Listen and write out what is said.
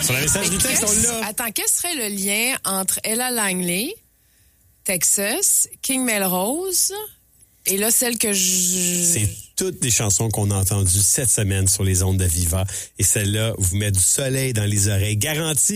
Sur la messagerie texte, on l'a. Attends, quel serait le lien entre Ella Langley, Texas, King Melrose et là, celle que C'est toutes des chansons qu'on a entendues cette semaine sur les ondes d'Aviva. Et celle-là vous met du soleil dans les oreilles. Garantie.